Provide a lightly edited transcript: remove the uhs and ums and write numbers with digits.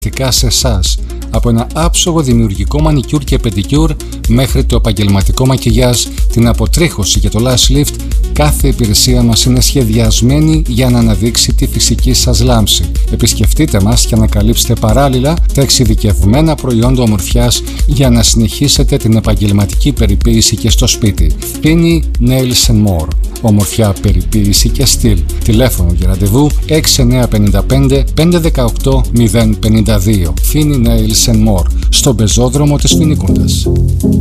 σε εσάς. Από ένα άψογο δημιουργικό μανικιούρ και πεντικιούρ μέχρι το επαγγελματικό μακιγιάζ, την αποτρίχωση και το lash lift, κάθε υπηρεσία μας είναι σχεδιασμένη για να αναδείξει τη φυσική σας λάμψη. Επισκεφτείτε μας και ανακαλύψτε παράλληλα τα εξειδικευμένα προϊόντα ομορφιάς για να συνεχίσετε την επαγγελματική περιποίηση και στο σπίτι. Fini Nails & More. Ομορφιά, περιποίηση και στυλ. Τηλέφωνο για ραντεβού 6955 518 052. Fini Nails & More, στον πεζόδρομο της Φοινικούντας.